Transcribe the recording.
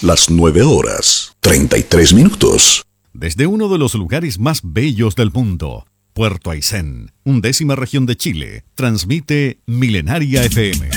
las 9:33. Desde uno de los lugares más bellos del mundo, Puerto Aysén, 11ª región de Chile, transmite Milenaria FM.